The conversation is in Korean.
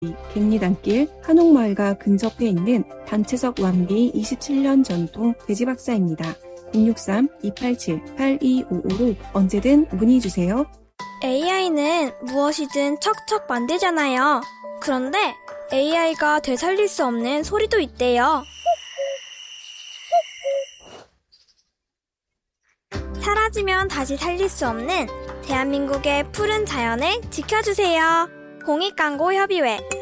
갱리단길 한옥마을과 근접해 있는 단체석 완비 27년 전통 돼지박사입니다. 063-287-8255로 언제든 문의주세요. AI는 무엇이든 척척 만들잖아요. 그런데 AI가 되살릴 수 없는 소리도 있대요. 사라지면 다시 살릴 수 없는 대한민국의 푸른 자연을 지켜주세요. 공익광고협의회